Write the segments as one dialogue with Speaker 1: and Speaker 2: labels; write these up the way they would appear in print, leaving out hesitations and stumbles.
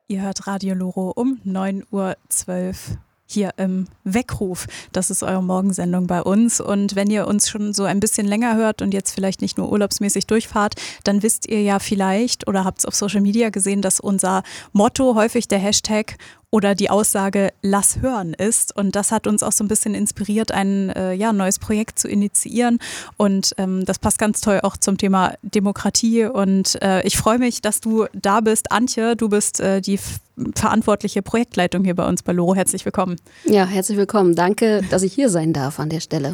Speaker 1: Ihr hört Radio Loro um 9:12 Uhr hier im Weckruf. Das ist eure Morgensendung bei uns. Und wenn ihr uns schon so ein bisschen länger hört und jetzt vielleicht nicht nur urlaubsmäßig durchfahrt, dann wisst ihr ja vielleicht oder habt es auf Social Media gesehen, dass unser Motto häufig der Hashtag oder die Aussage "Lass hören" ist. Und das hat uns auch so ein bisschen inspiriert, ein neues Projekt zu initiieren. Und das passt ganz toll auch zum Thema Demokratie. Und ich freue mich, dass du da bist. Antje, du bist die verantwortliche Projektleitung hier bei uns bei Loro. Herzlich willkommen.
Speaker 2: Ja, herzlich willkommen. Danke, dass ich hier sein darf an der Stelle.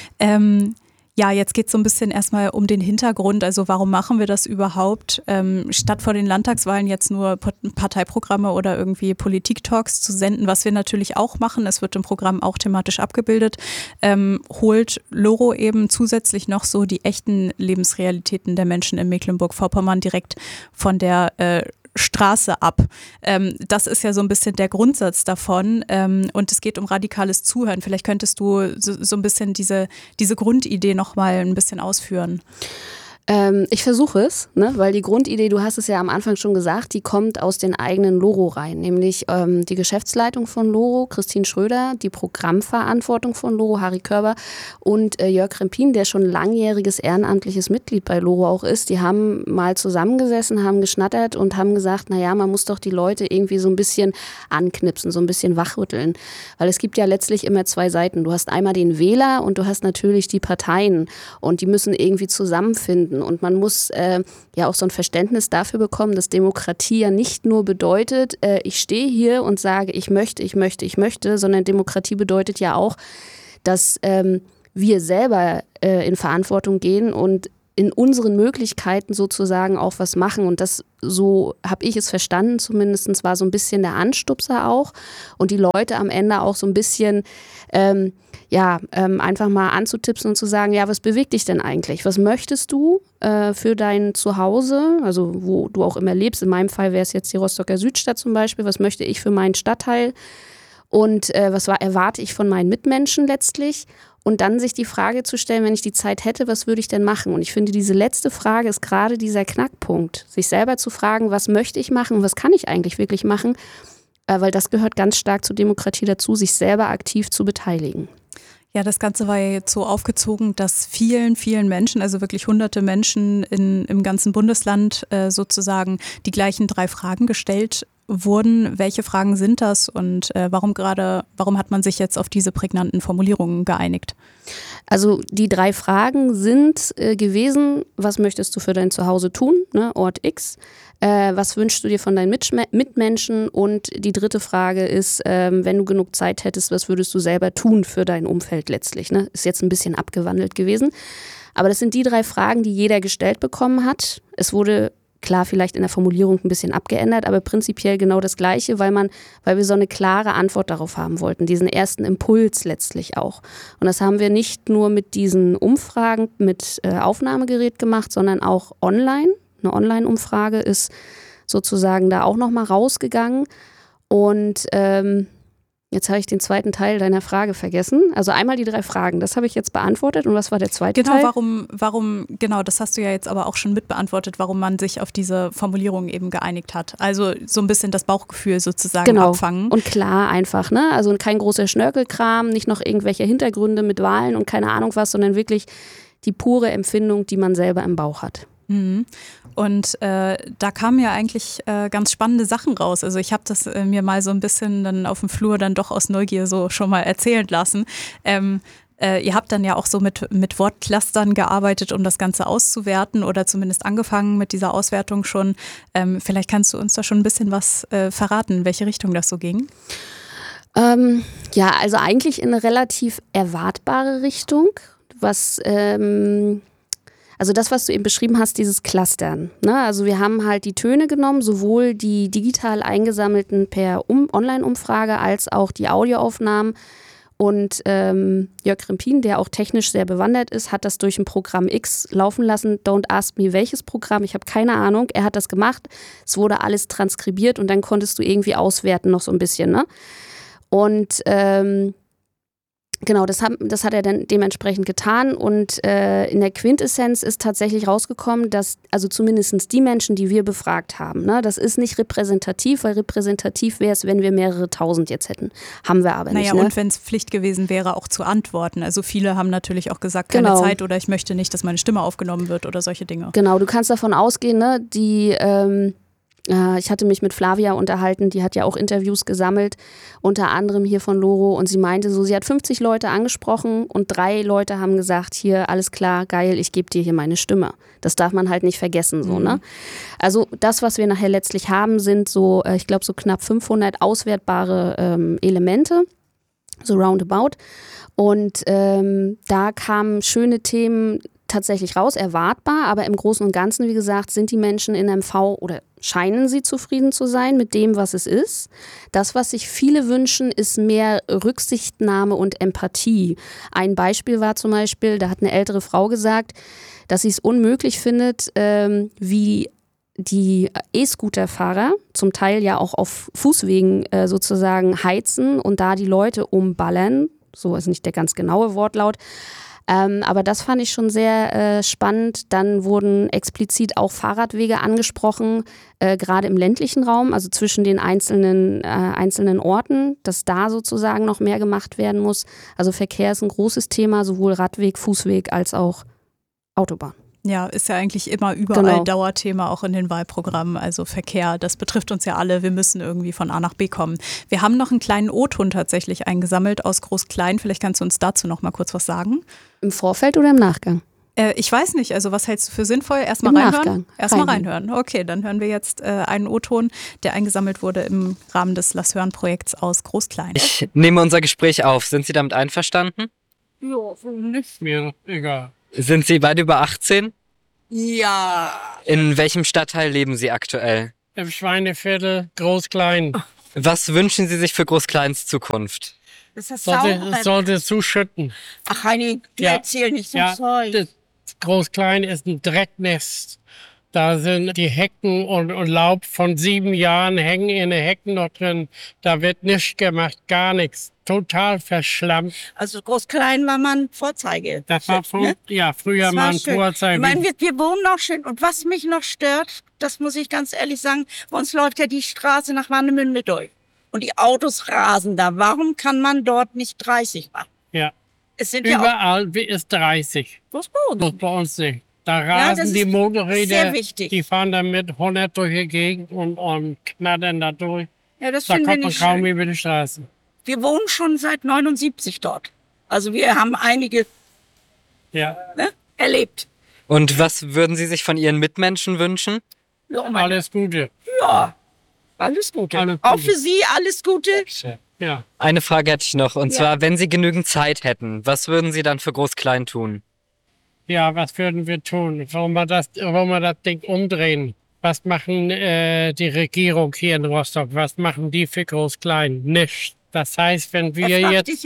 Speaker 1: Ja, jetzt geht es so ein bisschen erstmal um den Hintergrund. Also warum machen wir das überhaupt? Statt vor den Landtagswahlen jetzt nur Parteiprogramme oder irgendwie Politik-Talks zu senden, was wir natürlich auch machen, es wird im Programm auch thematisch abgebildet, holt Loro eben zusätzlich noch so die echten Lebensrealitäten der Menschen in Mecklenburg-Vorpommern direkt von der Straße ab. Das ist ja so ein bisschen der Grundsatz davon und es geht um radikales Zuhören. Vielleicht könntest du so ein bisschen diese Grundidee noch mal ein bisschen ausführen.
Speaker 2: Ich versuche es, ne? Weil die Grundidee, du hast es ja am Anfang schon gesagt, die kommt aus den eigenen Loro-Reihen, nämlich die Geschäftsleitung von Loro, Christine Schröder, die Programmverantwortung von Loro, Harry Körber und Jörg Krempin, der schon langjähriges ehrenamtliches Mitglied bei Loro auch ist. Die haben mal zusammengesessen, haben geschnattert und haben gesagt, naja, man muss doch die Leute irgendwie so ein bisschen anknipsen, so ein bisschen wachrütteln. Weil es gibt ja letztlich immer zwei Seiten. Du hast einmal den Wähler und du hast natürlich die Parteien und die müssen irgendwie zusammenfinden. Und man muss ja auch so ein Verständnis dafür bekommen, dass Demokratie ja nicht nur bedeutet, ich stehe hier und sage, ich möchte, sondern Demokratie bedeutet ja auch, dass wir selber in Verantwortung gehen und in unseren Möglichkeiten sozusagen auch was machen. Und das, so habe ich es verstanden, zumindest war so ein bisschen der Anstupser auch. Und die Leute am Ende auch so ein bisschen einfach mal anzutipsen und zu sagen, ja, was bewegt dich denn eigentlich? Was möchtest du für dein Zuhause, also wo du auch immer lebst? In meinem Fall wäre es jetzt die Rostocker Südstadt zum Beispiel. Was möchte ich für meinen Stadtteil? Und erwarte ich von meinen Mitmenschen letztlich? Und dann sich die Frage zu stellen, wenn ich die Zeit hätte, was würde ich denn machen? Und ich finde, diese letzte Frage ist gerade dieser Knackpunkt. Sich selber zu fragen, was möchte ich machen und was kann ich eigentlich wirklich machen? Weil das gehört ganz stark zur Demokratie dazu, sich selber aktiv zu beteiligen.
Speaker 1: Ja, das Ganze war ja jetzt so aufgezogen, dass vielen Menschen, also wirklich hunderte Menschen im ganzen Bundesland sozusagen die gleichen 3 Fragen gestellt wurden. Welche Fragen sind das und warum hat man sich jetzt auf diese prägnanten Formulierungen geeinigt?
Speaker 2: Also die 3 Fragen sind gewesen, was möchtest du für dein Zuhause tun, ne? Ort X, was wünschst du dir von deinen Mitmenschen und die 3. Frage ist, wenn du genug Zeit hättest, was würdest du selber tun für dein Umfeld letztlich, ne? Ist jetzt ein bisschen abgewandelt gewesen, aber das sind die 3 Fragen, die jeder gestellt bekommen hat. Es wurde klar, vielleicht in der Formulierung ein bisschen abgeändert, aber prinzipiell genau das Gleiche, weil wir so eine klare Antwort darauf haben wollten, diesen ersten Impuls letztlich auch. Und das haben wir nicht nur mit diesen Umfragen mit Aufnahmegerät gemacht, sondern auch online. Eine Online-Umfrage ist sozusagen da auch nochmal rausgegangen. Und jetzt habe ich den zweiten Teil deiner Frage vergessen. Also einmal die 3 Fragen, das habe ich jetzt beantwortet. Und was war der zweite Teil?
Speaker 1: Warum, das hast du ja jetzt aber auch schon mitbeantwortet, warum man sich auf diese Formulierung eben geeinigt hat. Also so ein bisschen das Bauchgefühl sozusagen abfangen.
Speaker 2: Und klar einfach, ne? Also kein großer Schnörkelkram, nicht noch irgendwelche Hintergründe mit Wahlen und keine Ahnung was, sondern wirklich die pure Empfindung, die man selber im Bauch hat.
Speaker 1: Und da kamen ja eigentlich ganz spannende Sachen raus. Also ich habe das mir mal so ein bisschen dann auf dem Flur dann doch aus Neugier so schon mal erzählen lassen. Ihr habt dann ja auch so mit Wortclustern gearbeitet, um das Ganze auszuwerten oder zumindest angefangen mit dieser Auswertung schon. Vielleicht kannst du uns da schon ein bisschen was verraten, in welche Richtung das so ging?
Speaker 2: Also eigentlich in eine relativ erwartbare Richtung, also das, was du eben beschrieben hast, dieses Clustern. Ne? Also wir haben halt die Töne genommen, sowohl die digital eingesammelten per Online-Umfrage als auch die Audioaufnahmen. Und Jörg Krempin, der auch technisch sehr bewandert ist, hat das durch ein Programm X laufen lassen. Don't ask me, welches Programm, ich habe keine Ahnung. Er hat das gemacht, es wurde alles transkribiert und dann konntest du irgendwie auswerten noch so ein bisschen. Ne? Und Genau, das hat er dann dementsprechend getan und in der Quintessenz ist tatsächlich rausgekommen, dass also zumindest die Menschen, die wir befragt haben, ne, das ist nicht repräsentativ, weil repräsentativ wäre es, wenn wir mehrere tausend jetzt hätten. Haben wir aber nicht.
Speaker 1: Naja, und wenn es Pflicht gewesen wäre, auch zu antworten. Also viele haben natürlich auch gesagt, keine Zeit oder ich möchte nicht, dass meine Stimme aufgenommen wird oder solche Dinge.
Speaker 2: Genau, du kannst davon ausgehen, ne, ich hatte mich mit Flavia unterhalten, die hat ja auch Interviews gesammelt, unter anderem hier von Loro und sie meinte so, sie hat 50 Leute angesprochen und 3 Leute haben gesagt, hier, alles klar, geil, ich gebe dir hier meine Stimme. Das darf man halt nicht vergessen, so, ne? Also das, was wir nachher letztlich haben, sind so, ich glaube so knapp 500 auswertbare Elemente, so roundabout und da kamen schöne Themen tatsächlich raus, erwartbar, aber im Großen und Ganzen, wie gesagt, sind die Menschen in MV oder scheinen sie zufrieden zu sein mit dem, was es ist. Das, was sich viele wünschen, ist mehr Rücksichtnahme und Empathie. Ein Beispiel war zum Beispiel, da hat eine ältere Frau gesagt, dass sie es unmöglich findet, wie die E-Scooter-Fahrer zum Teil ja auch auf Fußwegen sozusagen heizen und da die Leute umballern. So ist nicht der ganz genaue Wortlaut. Aber das fand ich schon sehr spannend. Dann wurden explizit auch Fahrradwege angesprochen, gerade im ländlichen Raum, also zwischen den einzelnen Orten, dass da sozusagen noch mehr gemacht werden muss. Also Verkehr ist ein großes Thema, sowohl Radweg, Fußweg als auch Autobahn.
Speaker 1: Ja, ist ja eigentlich immer überall Dauerthema, auch in den Wahlprogrammen. Also Verkehr, das betrifft uns ja alle. Wir müssen irgendwie von A nach B kommen. Wir haben noch einen kleinen O-Ton tatsächlich eingesammelt aus Groß-Klein. Vielleicht kannst du uns dazu noch mal kurz was sagen.
Speaker 2: Im Vorfeld oder im Nachgang?
Speaker 1: Ich weiß nicht. Also was hältst du für sinnvoll? Erstmal reinhören?
Speaker 2: Nachgang.
Speaker 1: Erstmal reinhören. Okay, dann hören wir jetzt einen O-Ton, der eingesammelt wurde im Rahmen des Lass hören-Projekts aus Groß-Klein.
Speaker 3: Ich nehme unser Gespräch auf. Sind Sie damit einverstanden?
Speaker 4: Ja, nicht mehr, egal.
Speaker 3: Sind Sie beide über 18?
Speaker 4: Ja.
Speaker 3: In welchem Stadtteil leben Sie aktuell?
Speaker 4: Im Schweineviertel, Groß-Klein.
Speaker 3: Was wünschen Sie sich für Groß-Kleins Zukunft?
Speaker 4: Es sollte zuschütten.
Speaker 5: Ach, Heini, du erzähl nicht so Zeug.
Speaker 4: Groß-Klein ist ein Drecknest. Da sind die Hecken und Laub von 7 Jahren hängen in den Hecken noch drin. Da wird nichts gemacht, gar nichts. Total verschlammt.
Speaker 5: Also Groß-Klein war mal ein Vorzeige.
Speaker 4: Das war früher
Speaker 5: Das
Speaker 4: mal
Speaker 5: war
Speaker 4: ein
Speaker 5: schön.
Speaker 4: Vorzeige.
Speaker 5: Ich meine, wir wohnen noch schön. Und was mich noch stört, das muss ich ganz ehrlich sagen, bei uns läuft ja die Straße nach Warnemünde durch. Und die Autos rasen da. Warum kann man dort nicht 30 machen?
Speaker 4: Ja.
Speaker 5: Es sind
Speaker 4: Überall ist 30.
Speaker 5: Das ist gut.
Speaker 4: Das bei uns nicht. Da rasen die Motorräder,
Speaker 5: sehr wichtig.
Speaker 4: die fahren dann mit 100 durch die Gegend und knattern da durch.
Speaker 5: Ja, das
Speaker 4: Da
Speaker 5: finden wir
Speaker 4: kommt man
Speaker 5: nicht
Speaker 4: kaum
Speaker 5: schön.
Speaker 4: über die Straße.
Speaker 5: Wir wohnen schon seit 79 dort. Also wir haben einige
Speaker 4: Ja,
Speaker 5: erlebt.
Speaker 3: Und was würden Sie sich von Ihren Mitmenschen wünschen?
Speaker 5: Ja,
Speaker 4: alles Gute.
Speaker 5: alles Gute.
Speaker 4: Alles
Speaker 5: Auch
Speaker 4: Gute.
Speaker 5: für Sie alles Gute.
Speaker 4: Ja.
Speaker 3: Eine Frage hätte ich noch. Und zwar, wenn Sie genügend Zeit hätten, was würden Sie dann für Groß-Klein tun?
Speaker 4: Ja, was würden wir tun? Wollen wir das Ding umdrehen? Was machen die Regierung hier in Rostock? Was machen die für Groß-Klein? Nichts. Das heißt, wenn wir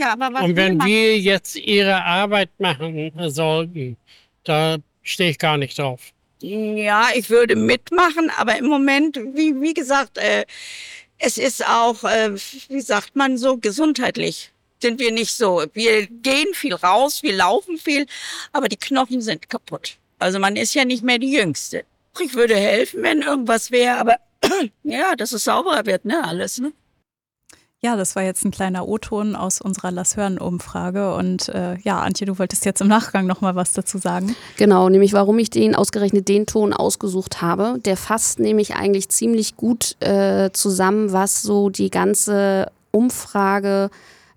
Speaker 4: jetzt ihre Arbeit machen sollten, da stehe ich gar nicht drauf.
Speaker 5: Ja, ich würde mitmachen, aber im Moment, wie gesagt, es ist auch, wie sagt man so, gesundheitlich sind wir nicht so. Wir gehen viel raus, wir laufen viel, aber die Knochen sind kaputt. Also man ist ja nicht mehr die Jüngste. Ich würde helfen, wenn irgendwas wäre, aber ja, dass es sauberer wird, ne, alles, ne?
Speaker 1: Ja, das war jetzt ein kleiner O-Ton aus unserer Lass-Hören-Umfrage. Und Antje, du wolltest jetzt im Nachgang noch mal was dazu sagen.
Speaker 2: Genau, nämlich warum ich ausgerechnet den Ton ausgesucht habe. Der fasst nämlich eigentlich ziemlich gut zusammen, was so die ganze Umfrage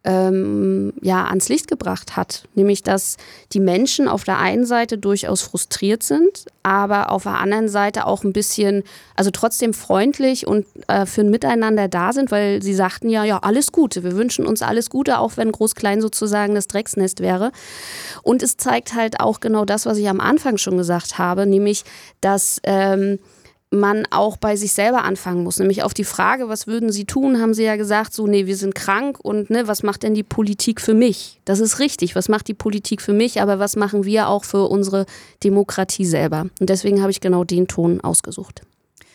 Speaker 2: ans Licht gebracht hat. Nämlich, dass die Menschen auf der einen Seite durchaus frustriert sind, aber auf der anderen Seite auch ein bisschen, also trotzdem freundlich und für ein Miteinander da sind, weil sie sagten ja, alles Gute, wir wünschen uns alles Gute, auch wenn Groß-Klein sozusagen das Drecksnest wäre. Und es zeigt halt auch genau das, was ich am Anfang schon gesagt habe, nämlich, dass man auch bei sich selber anfangen muss. Nämlich auf die Frage, was würden Sie tun, haben Sie ja gesagt, so, nee, wir sind krank und was macht denn die Politik für mich? Das ist richtig, was macht die Politik für mich, aber was machen wir auch für unsere Demokratie selber? Und deswegen habe ich genau den Ton ausgesucht.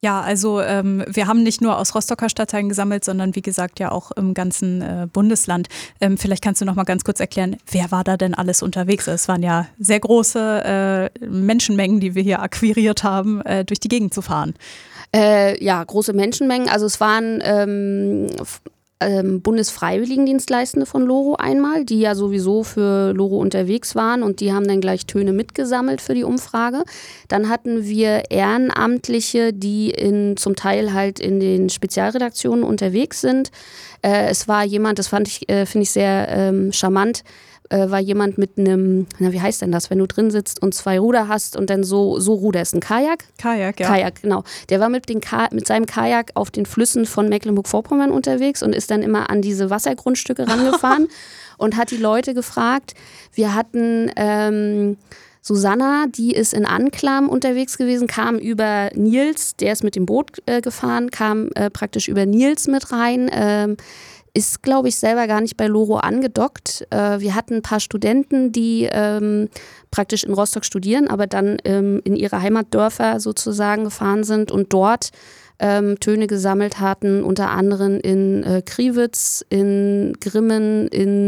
Speaker 1: Ja, also wir haben nicht nur aus Rostocker Stadtteilen gesammelt, sondern wie gesagt ja auch im ganzen Bundesland. Vielleicht kannst du noch mal ganz kurz erklären, wer war da denn alles unterwegs? Es waren ja sehr große Menschenmengen, die wir hier akquiriert haben, durch die Gegend zu fahren.
Speaker 2: Ja, große Menschenmengen. Also es waren Bundesfreiwilligendienstleistende von Loro einmal, die ja sowieso für Loro unterwegs waren und die haben dann gleich Töne mitgesammelt für die Umfrage. Dann hatten wir Ehrenamtliche, die zum Teil halt in den Spezialredaktionen unterwegs sind. Es war jemand, das finde ich sehr charmant, war jemand mit einem, wie heißt denn das, wenn du drin sitzt und 2 Ruder hast und dann so ruderst, ein Kajak?
Speaker 1: Kajak, ja.
Speaker 2: Kajak, genau. Der war mit seinem Kajak auf den Flüssen von Mecklenburg-Vorpommern unterwegs und ist dann immer an diese Wassergrundstücke rangefahren und hat die Leute gefragt. Wir hatten Susanna, die ist in Anklam unterwegs gewesen, kam über Nils, der ist mit dem Boot gefahren, kam praktisch über Nils mit rein, ist, glaube ich, selber gar nicht bei Loro angedockt. Wir hatten ein paar Studenten, die praktisch in Rostock studieren, aber dann in ihre Heimatdörfer sozusagen gefahren sind und dort Töne gesammelt hatten, unter anderem in Kriwitz, in Grimmen,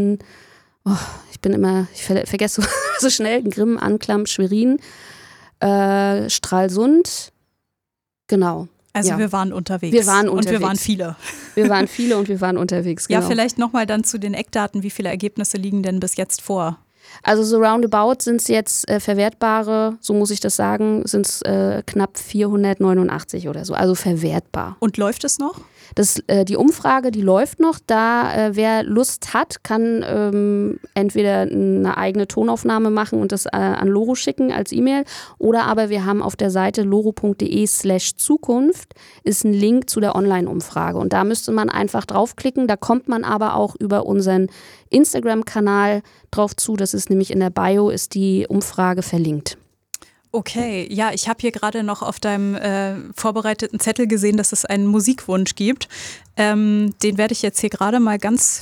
Speaker 2: ich vergesse so schnell, in Grimmen, Anklam, Schwerin, Stralsund, genau.
Speaker 1: Also wir waren unterwegs.
Speaker 2: Wir waren unterwegs.
Speaker 1: Und wir waren viele.
Speaker 2: Wir waren viele und wir waren unterwegs, genau.
Speaker 1: Ja, vielleicht nochmal dann zu den Eckdaten. Wie viele Ergebnisse liegen denn bis jetzt vor?
Speaker 2: Also so roundabout sind es jetzt verwertbare, so muss ich das sagen, sind es knapp 489 oder so, also verwertbar.
Speaker 1: Und läuft es noch?
Speaker 2: Die Umfrage, die läuft noch. Wer Lust hat, kann entweder eine eigene Tonaufnahme machen und das an Loro schicken als E-Mail oder aber wir haben auf der Seite loro.de/Zukunft ist ein Link zu der Online-Umfrage und da müsste man einfach draufklicken. Da kommt man aber auch über unseren Instagram-Kanal drauf zu. Das ist nämlich in der Bio, ist die Umfrage verlinkt.
Speaker 1: Okay, ja, ich habe hier gerade noch auf deinem vorbereiteten Zettel gesehen, dass es einen Musikwunsch gibt. Den werde ich jetzt hier gerade mal ganz